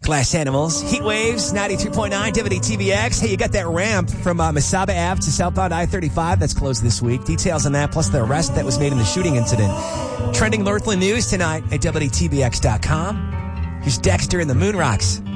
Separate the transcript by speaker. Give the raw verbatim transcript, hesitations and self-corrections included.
Speaker 1: Glass Animals, Heat Waves, ninety-three point nine, W T B X. Hey, you got that ramp from uh, Mesaba Ave to southbound I thirty-five that's closed this week. Details on that, plus the arrest that was made in the shooting incident. Trending Northland news tonight at W T B X dot com. Here's Dexter and the Moon Rocks.